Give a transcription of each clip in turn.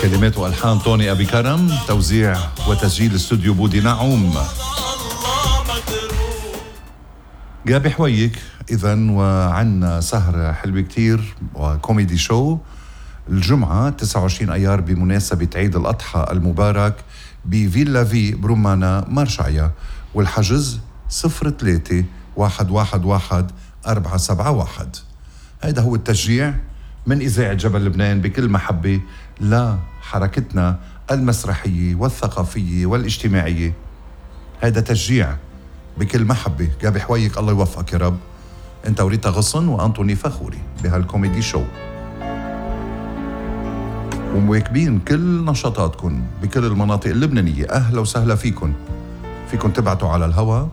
كلمات وألحان طوني أبي كرم، توزيع وتسجيل استوديو بودي نعوم. جابي حويك إذن، وعنا سهرة حلوة كتير وكوميدي شو الجمعة 29 أيار بمناسبة عيد الأضحى المبارك بفيلا في برومانا مارشعيا، والحجز 03-111-471. هيدا هو التشجيع من إذاعة جبل لبنان بكل محبة لحركتنا المسرحية والثقافية والاجتماعية. هيدا تشجيع بكل محبة. جابي حويك، الله يوفقك يا رب، انت وريتا غصن وأنطوني فخوري بهالكوميدي شو، ومواكبين كل نشاطاتكم بكل المناطق اللبنانية. أهلا وسهلا فيكم. فيكم تبعتوا على الهوا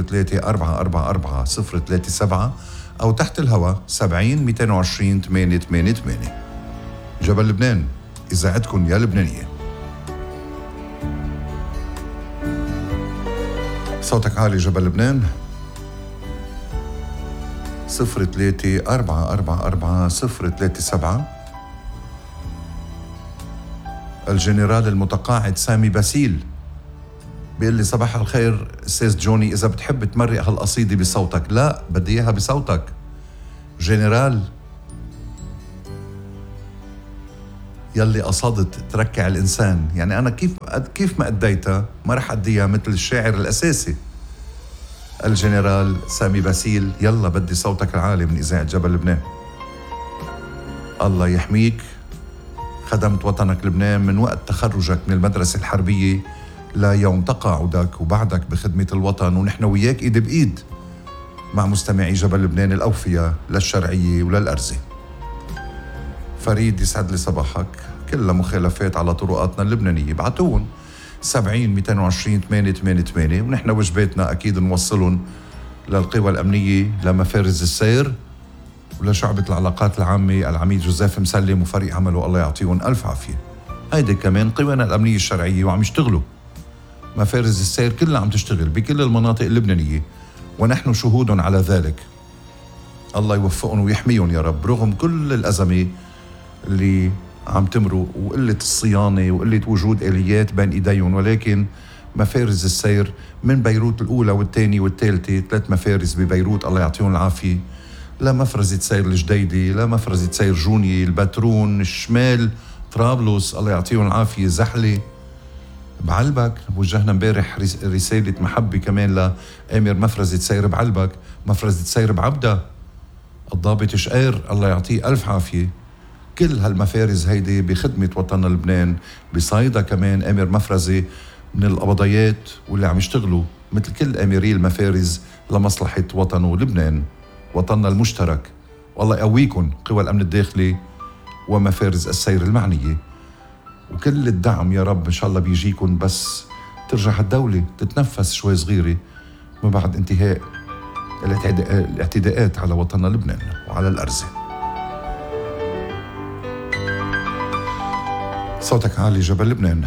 03-444-037 أو تحت الهوا 70-220-888. جبل لبنان، إذاعتكم يا لبنانية. صوتك عالي جبل لبنان. 03-444-037. الجنرال المتقاعد سامي باسيل بيقول لي صباح الخير أستاذ جوني، إذا بتحب تمرق هالقصيدة بصوتك. لا، بدي إياها بصوتك جنرال. يلي قصدت تركع الإنسان، يعني أنا كيف ما أديتها ما رح أديها مثل الشاعر الأساسي الجنرال سامي باسيل. يلا بدي صوتك العالي من إذاعة جبل لبنان. الله يحميك. خدمت وطنك لبنان من وقت تخرجك من المدرسة الحربية ليوم تقاعدك، وبعدك بخدمة الوطن، ونحن وياك إيد بإيد مع مستمعي جبل لبنان الأوفياء للشرعية وللأرزة. فريد، يسعد لي صباحك. كلها مخالفات على طرقاتنا اللبنانية، بعتون 70-220-888، ونحن وجباتنا أكيد نوصلهم للقوى الأمنية، لمفارز السير ولشعبة العلاقات العامة العميد جوزيف مسلم وفريق عمله، الله يعطيهم ألف عافية. هيدي كمان قوانا الأمنية الشرعية وعم يشتغلوا. مفارز السير كلها عم تشتغل بكل المناطق اللبنانية، ونحن شهود على ذلك. الله يوفقهم ويحميهم يا رب، رغم كل الأزمة اللي عم تمروا وقلة الصيانة وقلة وجود آليات بين إيديهم، ولكن مفارز السير من بيروت الأولى والثانية والثالثة، 3 مفارز ببيروت الله يعطيهم العافية، لا مفرزة سير الجديدة، لا مفرزة سير جوني، البترون، الشمال، طرابلس الله يعطيهم العافية، زحلة، بعلبك. وجهنا امبارح رسالة محبة كمان لآمر مفرزة سير بعلبك، مفرزة سير بعبدة، الضابط شقير الله يعطيه ألف عافية. كل هالمفارز هيدي بخدمة وطننا لبنان. بصيدا كمان آمر مفرزة من القبضيات واللي عم يشتغلوا مثل كل آمري المفارز لمصلحة وطنه لبنان، وطننا المشترك. والله يقويكم قوى الأمن الداخلي ومفارز السير المعنية، وكل الدعم يا رب إن شاء الله بيجيكم، بس ترجع الدولة تتنفس شوي صغيرة ما بعد انتهاء الاعتداءات على وطننا لبنان وعلى الأرزة. صوتك عالي جبل لبنان.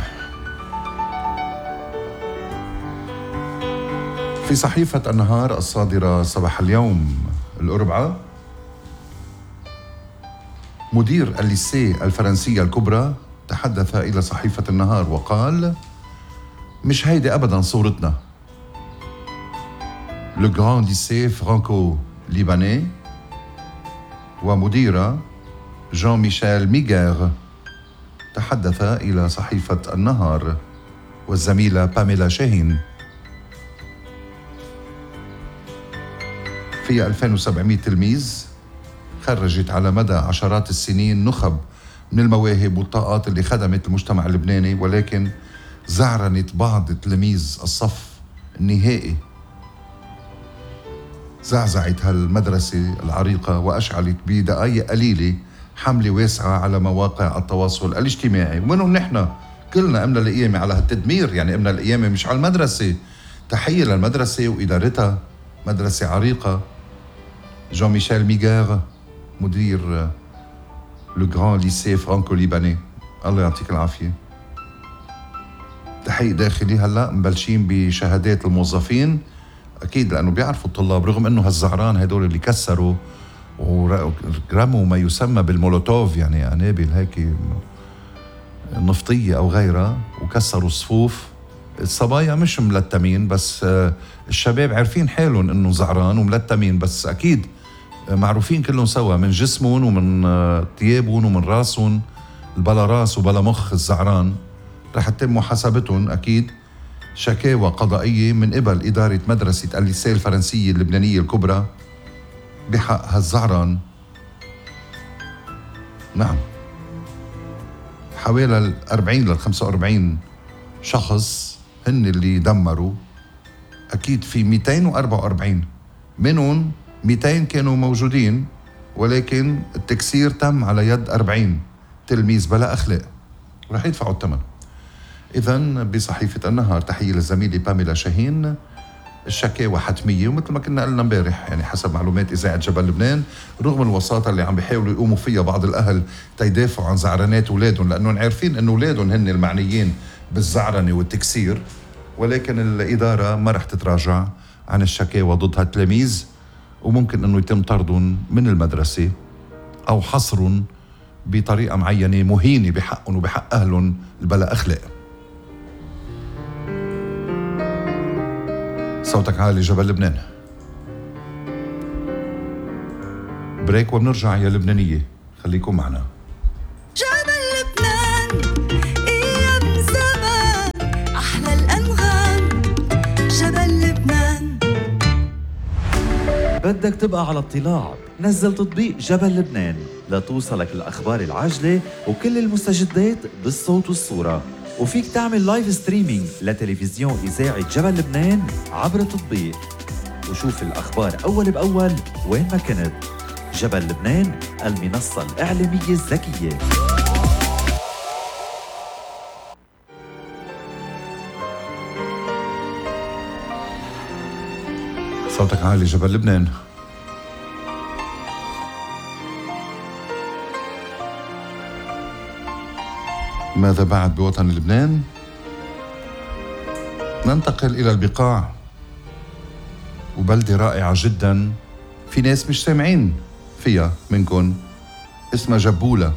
في صحيفة النهار الصادرة صباح اليوم الأربعاء، مدير الليسيه الفرنسية الكبرى تحدث إلى صحيفة النهار وقال: مش هيدي أبدا صورتنا. Le Grand Lycée Franco-Libanais ومديرة جان ميشيل ميغير تحدث إلى صحيفة النهار، والزميلة باميلا شاهين. في 2700 تلميذ خرجت على مدى عشرات السنين نخب من المواهب والطاقات اللي خدمت المجتمع اللبناني، ولكن زعرنت بعض تلاميذ الصف النهائي، زعزعت هالمدرسة العريقة وأشعلت بدقائق قليلة حملة واسعة على مواقع التواصل الاجتماعي، ومنهم نحن كلنا قمنا القيامة على هالتدمير. يعني قمنا القيامة مش على المدرسة. تحية للمدرسة وإدارتها، مدرسة عريقة. جان ميشيل ميغير مدير لو غران ليسيه فرانكو ليباني، الله يعطيك العافية. تحقيق داخلي هلأ مبلشين بشهادات الموظفين، أكيد لأنه بيعرفوا الطلاب، رغم أنه هالزعران هدول اللي كسروا ورموا ما يسمى بالمولوتوف، يعني قنابل هيك نفطية أو غيرها وكسروا الصفوف. الصبايا مش ملتمين، بس الشباب عارفين حالهم إنه زعران وملتمين، بس أكيد معروفين كلهم سوا من جسمهم ومن ثيابهم ومن راسهم، بلا راس وبلا مخ الزعران. رح تتم محاسبتهم أكيد شكاوى قضائية من قبل إدارة مدرسة الليسيه الفرنسية اللبنانية الكبرى بحق هالزعران. نعم، حوالي 40 ل 45 شخص هن اللي دمروا. أكيد في 244 منهم 200 كانوا موجودين، ولكن التكسير تم على يد 40 تلميذ بلا أخلاق رح يدفعوا الثمن. إذن بصحيفة النهار، تحية للزميلة باميلا شاهين، الشكاوى حتمية، ومثل ما كنا قلنا امبارح يعني حسب معلومات إذاعة جبل لبنان، رغم الوساطة اللي عم بيحاولوا يقوموا فيها بعض الأهل تيدافعوا عن زعرانات أولادهم، لأنهم عارفين أن أولادهم هن المعنيين بالزعرنة والتكسير، ولكن الإدارة ما رح تتراجع عن الشكاوى ضد هالتلاميذ، وممكن أنه يتم طردهم من المدرسة أو حصرهم بطريقة معينة مهينة بحقهم وبحق أهلهم البلا أخلاق. صوتك عالي جبل لبنان. بريك وبنرجع يا لبنانية، خليكم معنا. جبل لبنان أيام زمان أحلى الأنغام. جبل لبنان. بدك تبقى على اطلاع؟ نزل تطبيق جبل لبنان لتوصلك الأخبار العاجلة وكل المستجدات بالصوت والصورة، وفيك تعمل لايف ستريمينج لتلفزيون إذاعة جبل لبنان عبر التطبيق، وشوف الأخبار أول بأول وين ما كنت. جبل لبنان، المنصة الإعلامية الذكية. صوتك عالي جبل لبنان. ماذا بعد بوطن لبنان؟ ننتقل إلى البقاع، وبلدة رائعة جدا في ناس مش سامعين فيها منكم، اسمها جبولة،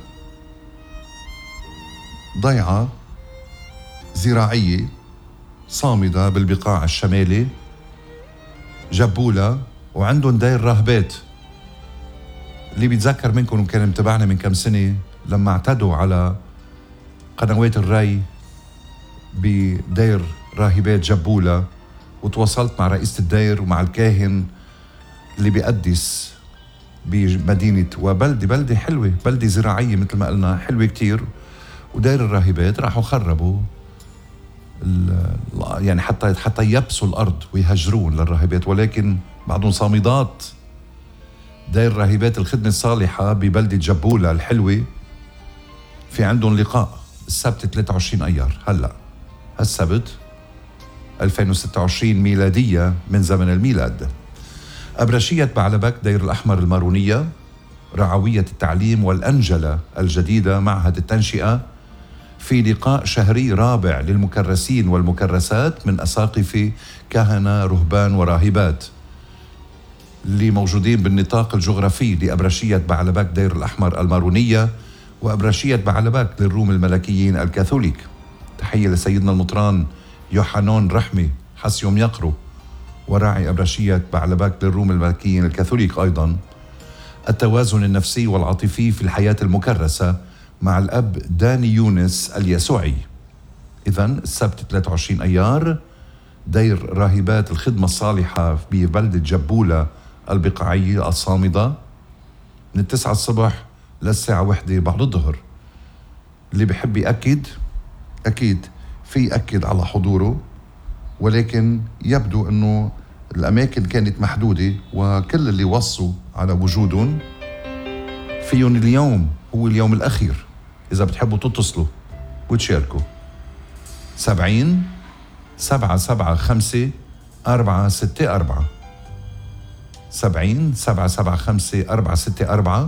ضيعة زراعية صامدة بالبقاع الشمالي. جبولة، وعندهم داير راهبات. اللي بيتذكر منكم وكان متابعنا من كم سنة لما اعتدوا على قنوات الري بدير راهبات جبولة، وتواصلت مع رئيسة الدير ومع الكاهن اللي بيقدس بمدينة بلدة حلوة، بلدة زراعية مثل ما قلنا حلوة كتير. ودير الراهبات راحوا خربوا يعني حتى يبسوا الأرض ويهجرون للراهبات، ولكن بعضهم صامدات. دير راهبات الخدمة الصالحة ببلدة جبولة الحلوة في عندهم لقاء السبت 23 أيار، هلأ السبت 2026 ميلادية من زمن الميلاد. أبرشية بعلبك، دير الأحمر المارونية، رعوية التعليم والأنجلة الجديدة، معهد التنشئة، في لقاء شهري رابع للمكرسين والمكرسات من أساقفة كهنة رهبان وراهبات اللي موجودين بالنطاق الجغرافي لأبرشية بعلبك دير الأحمر المارونية وأبرشية بعلبك للروم الملكيين الكاثوليك. تحية لسيدنا المطران يوحنون رحمي حسيوم يقرو، وراعي أبرشية بعلبك للروم الملكيين الكاثوليك. أيضا التوازن النفسي والعاطفي في الحياة المكرسة مع الأب داني يونس اليسوعي. إذن السبت 23 أيار دير راهبات الخدمة الصالحة ببلدة جبولة البقاعية الصامدة من 9 الصبح للساعة 1 بعد الظهر. اللي بحب يأكد أكيد في يأكد على حضوره، ولكن يبدو أنه الأماكن كانت محدودة، وكل اللي وصوا على وجودهم فيهم اليوم هو اليوم الأخير. إذا بتحبوا تتصلوا وتشاركوا 70 775 464 70 775 464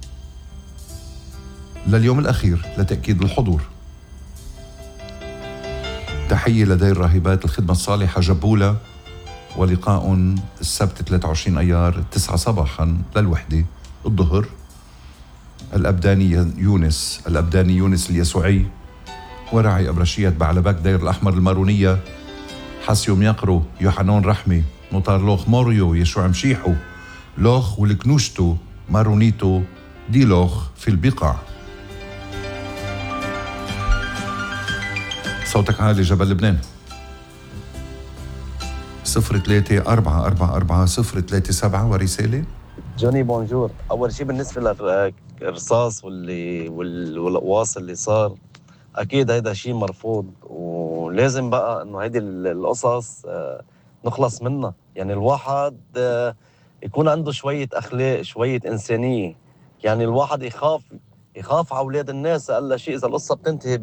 لليوم الأخير لتأكيد الحضور. تحية لدير راهبات الخدمة الصالحة جبولة، ولقاء السبت 23 أيار 9 صباحا للوحدة الظهر. الأبداني يونس اليسوعي وراعي أبرشية بعلبك دير الأحمر المارونية، حسيوم يقرو، يوحنون رحمي، نطار لوخ موريو، يشوع مشيحو، لوخ والكنوشتو، مارونيتو، دي لوخ في البقاع. صوتك عالي جبل لبنان. 03-444-037 ورسالة. جوني بونجور. أول شيء بالنسبة للرصاص والقواص اللي صار، أكيد هيدا شيء مرفوض، ولازم بقى إنه هيدي القصص نخلص منها. يعني الواحد يكون عنده شوية أخلاق، شوية إنسانية. يعني الواحد يخاف على أولاد الناس. أقل شيء إذا القصة بتنتهي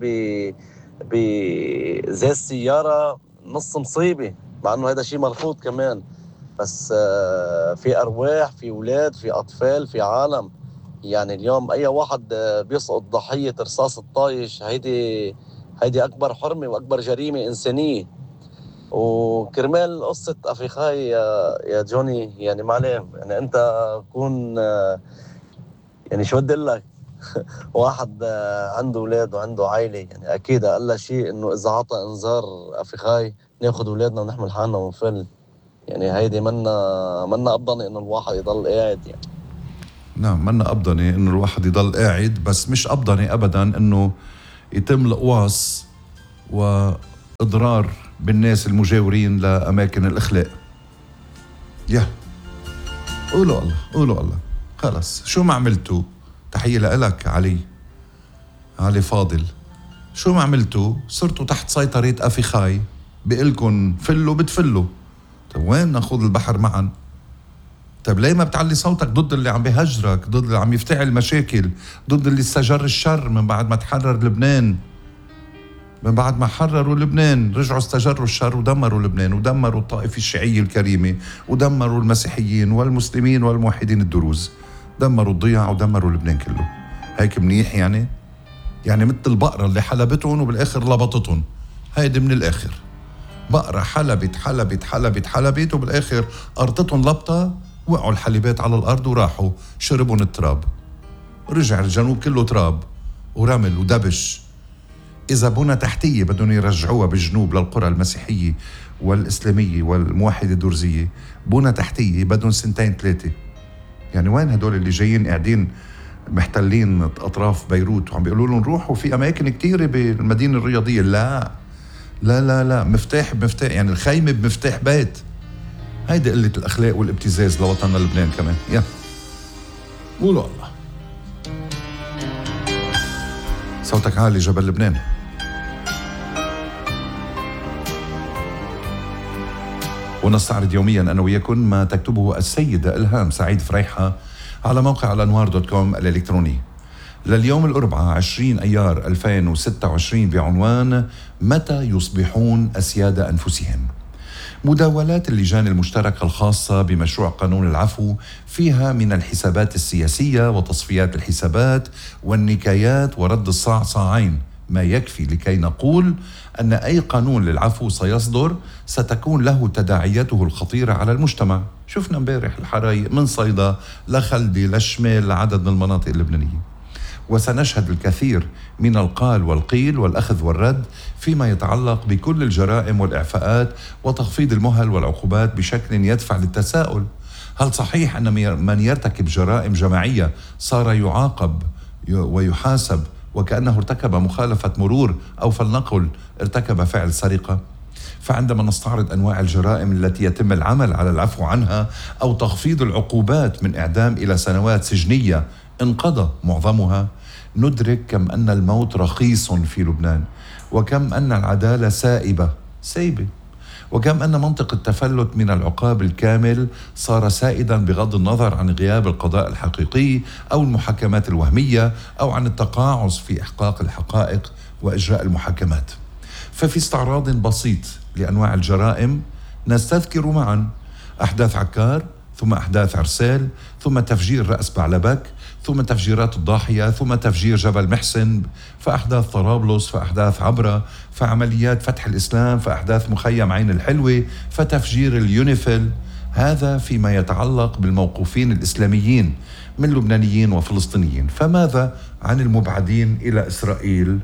زي السيارة نص مصيبة، مع إنه هيدا شيء مرفوض كمان. بس في أرواح، في أولاد، في أطفال، في عالم. يعني اليوم أي واحد بيسقط ضحية رصاص الطايش، هيدي أكبر حرمة وأكبر جريمة إنسانية. وكرمال قصة أفيخاي يا جوني، يعني ما عليه، يعني أنت كون يعني شو بدي أقول لك واحد عنده أولاد وعنده عائلة، يعني أكيد أقل شيء إنه إذا عطى إنذار أفيخاي ناخد أولادنا ونحمل حالنا ونفل. يعني هيدي منا أبضني إنه الواحد يضل قاعد. يعني نعم، منا أبضني إنه الواحد يضل قاعد، بس مش أبضني أبدا إنه يتم القواص وإضرار بالناس المجاورين لأماكن الإخلاء. قولوا الله خلص. شو ما عملتوا، تحية لك علي فاضل، شو ما عملتوا صرتوا تحت سيطرة أفيخاي، بقلكن فلوا بتفلوا. طب وين ناخذ البحر معا؟ طب ليه ما بتعلي صوتك ضد اللي عم بيهجرك، ضد اللي عم يفتعل مشاكل، ضد اللي استجر الشر من بعد ما تحرر لبنان؟ من بعد ما حرروا لبنان رجعوا استجروا الشر ودمروا لبنان، ودمروا الطائفة الشيعية الكريمة، ودمروا المسيحيين والمسلمين والموحدين الدروز، دمروا الضياع ودمروا لبنان كله. هيك منيح؟ يعني مثل البقرة اللي حلبتهم وبالآخر لبطتهم. هيدي من الآخر بقرة حلبت وبالآخر أرطتهم لبطة، وقعوا الحليبات على الأرض وراحوا شربون التراب. رجع الجنوب كله تراب ورمل ودبش. إذا بنى تحتية بدهم يرجعوها بالجنوب للقرى المسيحية والإسلامية والموحدة الدرزية، بنى تحتية بدهم 2-3. يعني وين هدول اللي جايين قاعدين محتلين أطراف بيروت وعم بيقولوا لهم روحوا في أماكن كتيرة بالمدينة الرياضية؟ لا، مفتاح بمفتاح، يعني الخيمة بمفتاح بيت. هيدي قلة الأخلاق والابتزاز لوطننا لبنان كمان. قولوا الله. صوتك عالي جبل لبنان. ونستعرض يوميا أنا وياكم ما تكتبه السيدة إلهام سعيد فريحة على موقع الأنوار.com الإلكتروني لليوم الأربعاء 20 أيار 2026 بعنوان متى يصبحون أسياد أنفسهم. مداولات اللجان المشتركة الخاصة بمشروع قانون العفو فيها من الحسابات السياسية وتصفيات الحسابات والنكايات ورد الصعصاعين ما يكفي لكي نقول أن أي قانون للعفو سيصدر ستكون له تداعياته الخطيرة على المجتمع. شفنا امبارح الحرايق من صيدا لخلدي للشمال لعدد من المناطق اللبنانية، وسنشهد الكثير من القال والقيل والأخذ والرد فيما يتعلق بكل الجرائم والإعفاءات وتخفيض المهل والعقوبات بشكل يدفع للتساؤل: هل صحيح أن من يرتكب جرائم جماعية صار يعاقب ويحاسب وكأنه ارتكب مخالفة مرور أو فلنقل ارتكب فعل سرقة؟ فعندما نستعرض أنواع الجرائم التي يتم العمل على العفو عنها أو تخفيض العقوبات من إعدام إلى سنوات سجنية انقضى معظمها، ندرك كم أن الموت رخيص في لبنان، وكم أن العدالة سائبة وكم أن منطق التفلت من العقاب الكامل صار سائدا بغض النظر عن غياب القضاء الحقيقي أو المحاكمات الوهمية أو عن التقاعس في إحقاق الحقائق وإجراء المحاكمات. ففي استعراض بسيط لأنواع الجرائم نستذكر معا أحداث عكار، ثم أحداث عرسال، ثم تفجير رأس بعلبك، ثم تفجيرات الضاحية، ثم تفجير جبل محسن، فأحداث طرابلس، فأحداث عبرة، فعمليات فتح الإسلام، فأحداث مخيم عين الحلوة، فتفجير اليونيفيل. هذا فيما يتعلق بالموقوفين الإسلاميين من لبنانيين وفلسطينيين. فماذا عن المبعدين إلى إسرائيل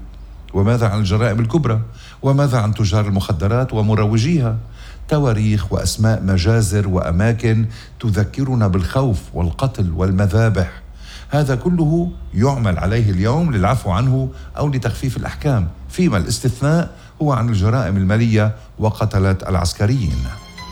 وماذا عن الجرائم الكبرى؟ وماذا عن تجار المخدرات ومروجيها؟ تواريخ وأسماء مجازر وأماكن تذكرنا بالخوف والقتل والمذابح. هذا كله يعمل عليه اليوم للعفو عنه أو لتخفيف الأحكام، فيما الاستثناء هو عن الجرائم المالية وقتلة العسكريين.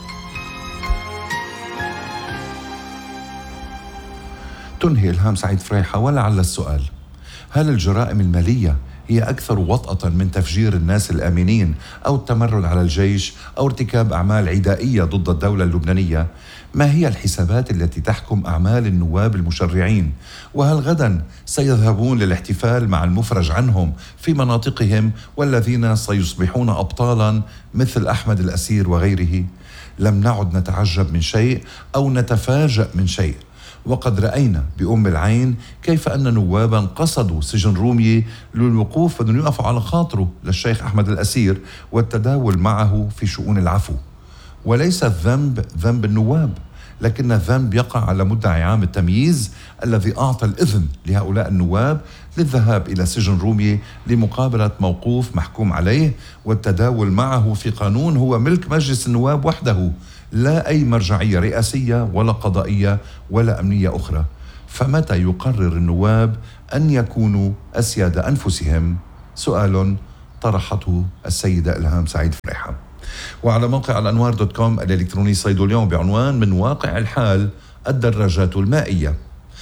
تنهي إلهام سعيد فريحة ولعل السؤال: هل الجرائم المالية هي أكثر وطأة من تفجير الناس الآمنين أو التمرد على الجيش أو ارتكاب أعمال عدائية ضد الدولة اللبنانية؟ ما هي الحسابات التي تحكم أعمال النواب المشرعين؟ وهل غدا سيذهبون للاحتفال مع المفرج عنهم في مناطقهم والذين سيصبحون أبطالا مثل أحمد الأسير وغيره؟ لم نعد نتعجب من شيء أو نتفاجأ من شيء، وقد رأينا بأم العين كيف أن نوابا قصدوا سجن رومية للوقوف بدهم يقفوا على خاطره للشيخ أحمد الأسير والتداول معه في شؤون العفو. وليس الذنب ذنب النواب، لكن الذنب يقع على مدعي عام التمييز الذي أعطى الإذن لهؤلاء النواب للذهاب إلى سجن رومية لمقابلة موقوف محكوم عليه، والتداول معه في قانون هو ملك مجلس النواب وحده، لا أي مرجعية رئاسية ولا قضائية ولا أمنية أخرى. فمتى يقرر النواب أن يكونوا أسياد أنفسهم؟ سؤال طرحته السيدة إلهام سعيد فريحة. وعلى موقع الأنوار.com الإلكتروني صيد اليوم بعنوان: من واقع الحال الدراجات المائية.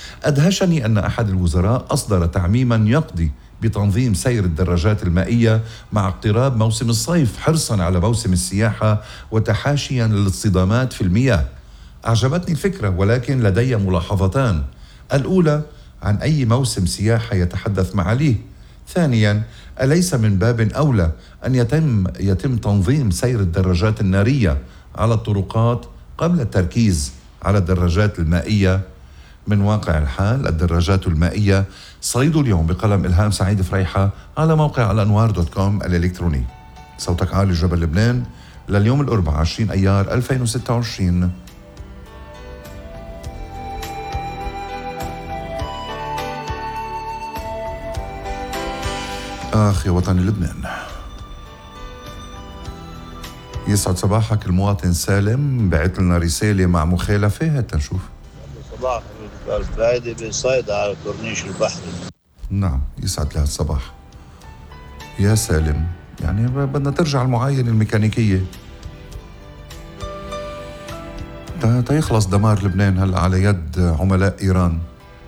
أدهشني أن أحد الوزراء أصدر تعميما يقضي بتنظيم سير الدراجات المائية مع اقتراب موسم الصيف، حرصا على موسم السياحة وتحاشيا للاصطدامات في المياه. أعجبتني الفكرة، ولكن لدي ملاحظتان. الأولى: عن أي موسم سياحة يتحدث معاليه؟ ثانيا: أليس من باب أولى أن يتم تنظيم سير الدراجات النارية على الطرقات قبل التركيز على الدراجات المائية؟ من واقع الحال الدراجات المائية، صيد اليوم بقلم إلهام سعيد فريحة على موقع الأنوار.com الإلكتروني. صوتك عالي جبل لبنان لليوم الأربعاء 20 أيار 2026. آخ يا وطني لبنان. يسعد صباحك المواطن سالم، بعت لنا رسالة مع مخالفة، هات نشوف. صباح الفائدة بالصيد على كورنيش البحري. نعم، يسعد لها الصباح يا سالم. يعني بدنا ترجع المعاينة الميكانيكية يخلص دمار لبنان هلأ على يد عملاء إيران.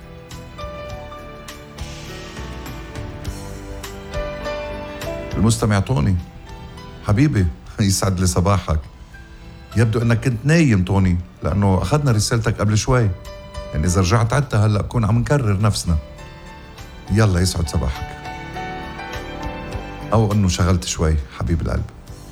المستمع طوني حبيبي يسعد لي صباحك. يبدو أنك كنت نايم طوني، لأنه أخذنا رسالتك قبل شوي، يعني إذا رجعت عدتها هلأ بكون عم نكرر نفسنا. يلا يسعد صباحك، أو أنه شغلت شوي حبيب القلب.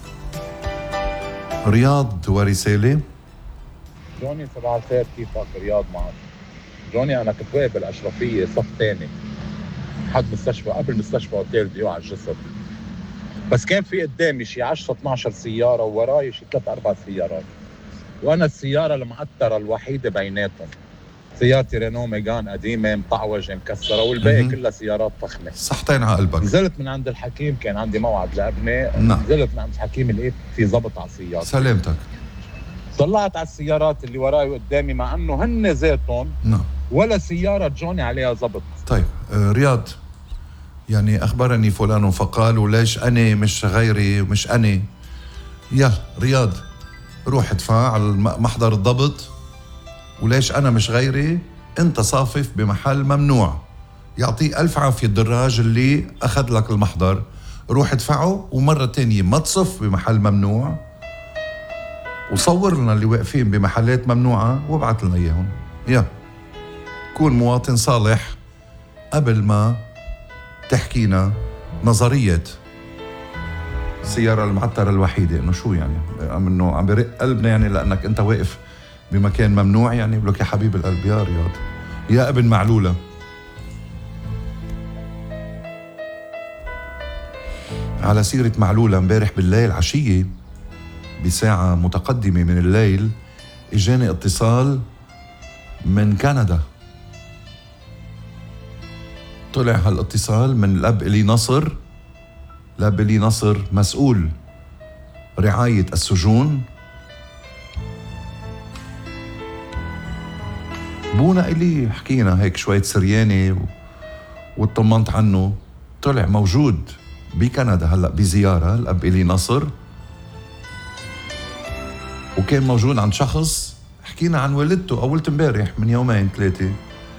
رياض ورسالة. جوني صباح الخير، كيفك؟ رياض معك. جوني أنا كنت واقف بالأشرفية صف تاني حد مستشفى، قبل مستشفى اوتيل ديو على الجسر، بس كان في قدامي شي 10-12 سيارة ووراي شي 3-4 سيارات، وأنا السيارة المعترة الوحيدة بيناتهم. سيارتي رينو ميغان قديمة مطعوجة مكسرة، والباقي كلها سيارات فخمة. صحتين على قلبك. نزلت من عند الحكيم، كان عندي موعد لابني. نعم. نزلت من عند الحكيم لقيت في ضبط على السيارة. سلامتك. طلعت على السيارات اللي وراي وقدامي، مع انه هن ذاتهم نعم ولا سيارة جوني عليها ضبط. طيب رياض، يعني أخبرني فلان فقال، وليش أنا مش غيري مش أنا؟ يلا رياض، روح ادفع على محضر الضبط، وليش أنا مش غيري؟ أنت صافف بمحل ممنوع، يعطيه ألف عافية الدراج اللي أخذ لك المحضر، روح ادفعه، ومرة تانية ما تصف بمحل ممنوع، وصور لنا اللي واقفين بمحلات ممنوعة وابعث لنا إياهم. يا كون مواطن صالح قبل ما تحكينا نظرية السيارة المعترة الوحيدة. إنه شو يعني؟ إنه عم برق قلبنا يعني لأنك أنت واقف بمكان ممنوع يعني؟ بقولك يا حبيب القلب يا رياض يا ابن معلولة. على سيرة معلولة، امبارح بالليل عشية بساعة متقدمة من الليل اجاني اتصال من كندا. طلع هالاتصال من الأب إلي نصر لبلي نصر مسؤول رعاية السجون. بونا إلي حكينا هيك شوية سرياني واطمنت عنه، طلع موجود بكندا هلأ بزيارة الأب إلي نصر، وكان موجود عند شخص حكينا عن والدته أولت امبارح من يومين 3.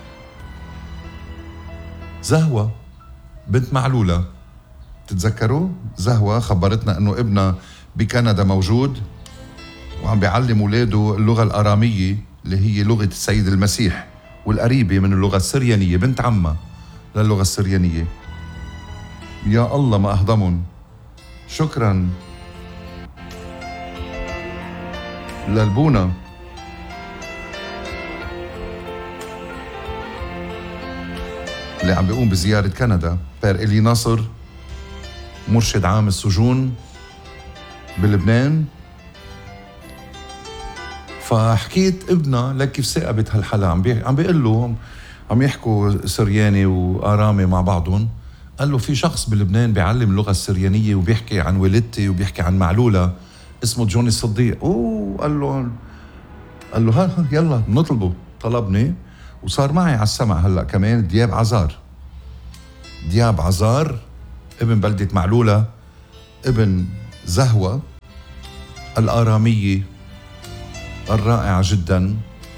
زهوة بنت معلولة، تتذكروا؟ زهوة خبرتنا انه ابنها بكندا موجود وعم بيعلم اولاده اللغة الآرامية اللي هي لغة السيد المسيح، والقريبة من اللغة السريانية، بنت عمها للغة السريانية. يا الله ما أهضمن. شكرا للبونا. اللي عم بيقوم بزيارة كندا، بير إلي ناصر مرشد عام السجون بلبنان. فحكيت ابنها لك كيف ثاقبت هالحلا، عم بيقول له، عم يحكوا سرياني وآرامي مع بعضهم، قال له في شخص بلبنان بيعلم اللغة السريانية وبيحكي عن والدتي وبيحكي عن معلولة اسمه جوني الصديق. قال له ها يلا نطلبه. طلبني وصار معي على السمع هلأ كمان دياب عزار ابن بلدة معلولة، ابن زهوة الآرامية الرائعة جدا،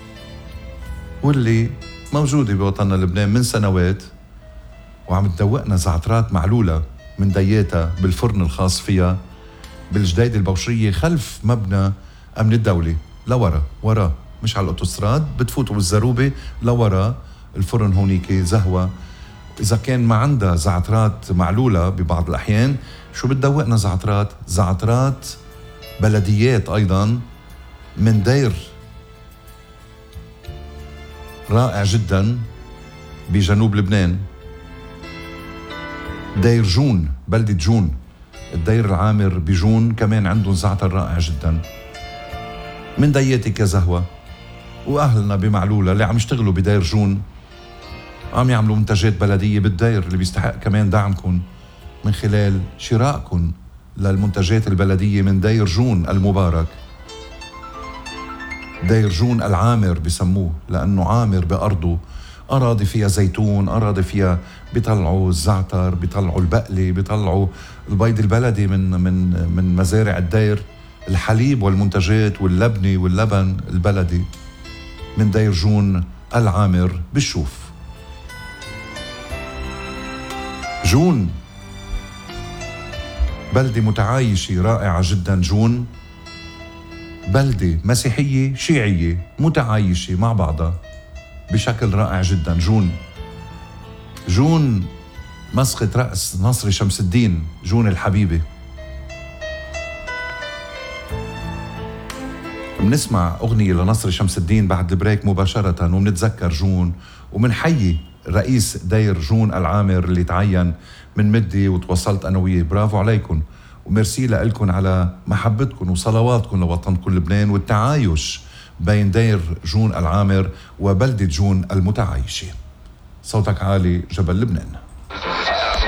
واللي موجودة بوطننا لبنان من سنوات، وعم تدوقنا زعترات معلولة من دياتها بالفرن الخاص فيها بالجديدة البوشرية خلف مبنى أمن الدولة، ورا مش على الأوتوستراد، بتفوتوا بالزروبة لورا الفرن هونيك زهوة. إذا كان ما عندها زعترات معلولة ببعض الأحيان، شو بتدوقنا زعترات بلديات أيضا من دير رائع جدا بجنوب لبنان، دير جون، بلدة جون، الدير العامر بجون كمان عندهم زعتر رائع جدا من دياتك يا زهوة. وأهلنا بمعلولة اللي عم يشتغلوا بدير جون عم يعملوا منتجات بلدية بالدير، اللي بيستحق كمان دعمكم من خلال شرائكم للمنتجات البلدية من دير جون المبارك. دير جون العامر بسموه لأنه عامر بأرضه، أراضي فيها زيتون، أراضي فيها بيطلعوا الزعتر، بيطلعوا البقلي، بيطلعوا البيض البلدي من مزارع الدير، الحليب والمنتجات واللبنة واللبن البلدي من دير جون العامر بالشوف. جون بلدة متعايشة رائعة جدا، جون بلدة مسيحية شيعية متعايشة مع بعضها بشكل رائع جدا. جون مسقط رأس نصر شمس الدين، جون الحبيبة. بنسمع أغنية لنصر شمس الدين بعد البريك مباشرة، وبنتذكر جون ومنحيي رئيس دير جون العامر اللي تعين من مدة وتوصلت أنا وياه. برافو عليكم وميرسي لكم على محبتكم وصلواتكم لوطنكم لبنان والتعايش بين دير جون العامر وبلدة جون المتعايشة. صوتك عالي جبل لبنان.